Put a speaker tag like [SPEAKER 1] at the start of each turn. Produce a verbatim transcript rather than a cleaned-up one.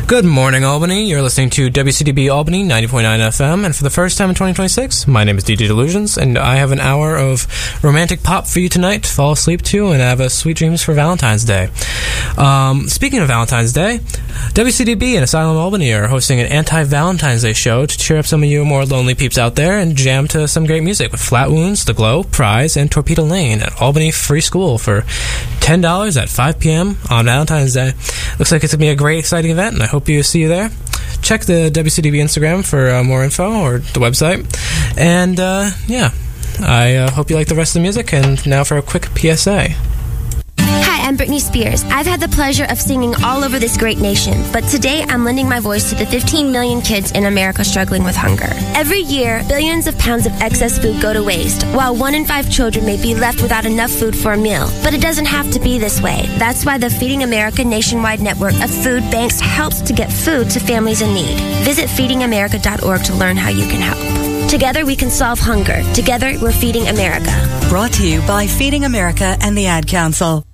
[SPEAKER 1] Good morning, Albany. You're listening to W C D B Albany ninety point nine F M, and for the first time in twenty twenty-six, my name is D J Delusions, and I have an hour of romantic pop for you tonight to fall asleep to and have a sweet dreams for Valentine's Day. Um, speaking of Valentine's Day, W C D B and Asylum Albany are hosting an anti-Valentine's Day show to cheer up some of you more lonely peeps out there and jam to some great music with Flat Wounds, The Glow, Prize, and Torpedo Lane at Albany Free School for ten dollars at five p.m. on Valentine's Day. Looks like it's going to be a great, exciting event, and I hope you see you there. Check the W C D B Instagram for uh, more info, or the website. And, uh, yeah, I uh, hope you like the rest of the music. And now for a quick P S A.
[SPEAKER 2] Hi, I'm Britney Spears. I've had the pleasure of singing all over this great nation, but today I'm lending my voice to the fifteen million kids in America struggling with hunger. Every year, billions of pounds of excess food go to waste, while one in five children may be left without enough food for a meal. But it doesn't have to be this way. That's why the Feeding America nationwide network of food banks helps to get food to families in need. Visit feeding america dot org to learn how you can help. Together we can solve hunger. Together we're Feeding America.
[SPEAKER 3] Brought to you by Feeding America and the Ad Council.